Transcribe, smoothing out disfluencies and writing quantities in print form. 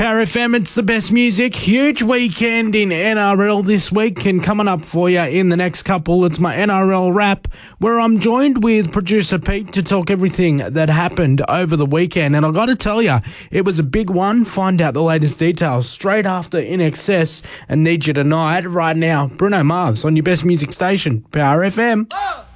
Power FM, it's the best music. Huge weekend in NRL this week, and coming up for you in the next couple, it's my NRL wrap, where I'm joined with producer Pete to talk everything that happened over the weekend. And I've got to tell you, it was a big one. Find out the latest details straight after In Excess and Need You Tonight. Right now, Bruno Mars on your best music station, Power FM.